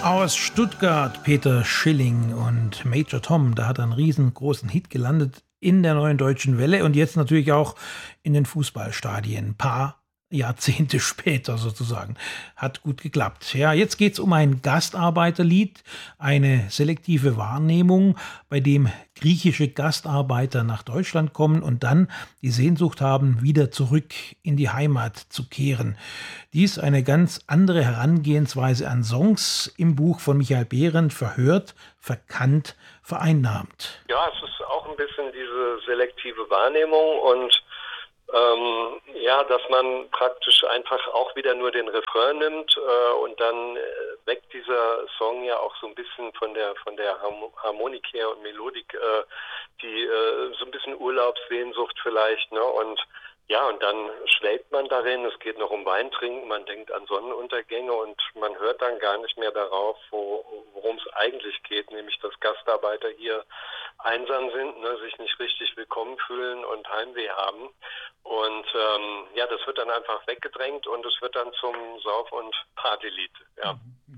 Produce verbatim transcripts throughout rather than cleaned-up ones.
Aus Stuttgart, Peter Schilling und Major Tom, da hat er einen riesengroßen Hit gelandet in der Neuen Deutschen Welle und jetzt natürlich auch in den Fußballstadien. Ein paar Jahrzehnte später sozusagen. Hat gut geklappt. Ja, jetzt geht's um ein Gastarbeiterlied, eine selektive Wahrnehmung, bei dem griechische Gastarbeiter nach Deutschland kommen und dann die Sehnsucht haben, wieder zurück in die Heimat zu kehren. Dies eine ganz andere Herangehensweise an Songs im Buch von Michael Behrendt, Verhört, Verkannt, Vereinnahmt. Ja, es ist auch ein bisschen diese selektive Wahrnehmung und Ähm, ja, dass man praktisch einfach auch wieder nur den Refrain nimmt äh, und dann äh, weckt dieser Song ja auch so ein bisschen von der von der Harm- Harmonik her und Melodik, äh, die äh, so ein bisschen Urlaubssehnsucht vielleicht, ne? Und ja, und dann schwelgt man darin, es geht noch um Weintrinken, man denkt an Sonnenuntergänge und man hört dann gar nicht mehr darauf, wo, worum es eigentlich geht, nämlich dass Gastarbeiter hier einsam sind, ne, sich nicht richtig willkommen fühlen und Heimweh haben. Und ähm, ja, das wird dann einfach weggedrängt und es wird dann zum Sauf- und Partylied. Ja,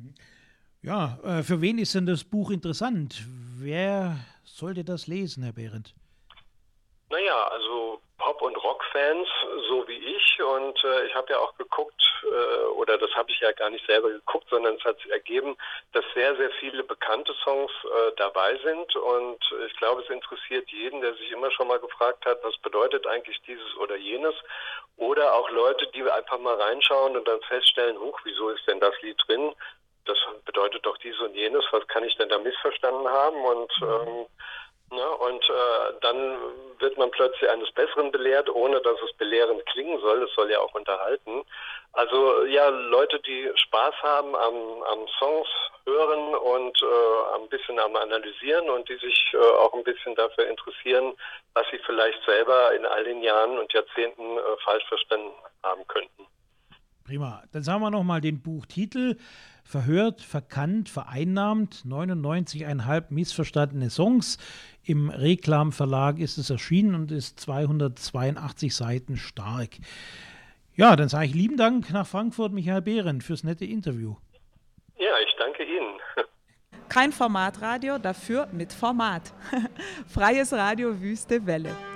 Ja, äh, für wen ist denn das Buch interessant? Wer sollte das lesen, Herr Behrendt? naja, also Pop- und Rock-Fans, so wie ich. Und äh, ich habe ja auch geguckt, äh, oder das habe ich ja gar nicht selber geguckt, sondern es hat sich ergeben, dass sehr, sehr viele bekannte Songs äh, dabei sind. Und ich glaube, es interessiert jeden, der sich immer schon mal gefragt hat, was bedeutet eigentlich dieses oder jenes. Oder auch Leute, die einfach mal reinschauen und dann feststellen, huch, wieso ist denn das Lied drin? Das bedeutet doch dies und jenes, was kann ich denn da missverstanden haben? Und ähm, Ne, und äh, dann wird man plötzlich eines Besseren belehrt, ohne dass es belehrend klingen soll. Es soll ja auch unterhalten. Also ja, Leute, die Spaß haben am, am Songs hören und äh, ein bisschen am Analysieren und die sich äh, auch ein bisschen dafür interessieren, was sie vielleicht selber in all den Jahren und Jahrzehnten äh, falsch verstanden haben könnten. Prima. Dann sagen wir nochmal den Buchtitel. Verhört, verkannt, vereinnahmt, neunundneunzig Komma fünf missverstandene Songs. Im Reklam Verlag ist es erschienen und ist zweihundertzweiundachtzig Seiten stark. Ja, dann sage ich lieben Dank nach Frankfurt, Michael Behrendt, fürs nette Interview. Ja, ich danke Ihnen. Kein Formatradio, dafür mit Format. Freies Radio Wüste Welle.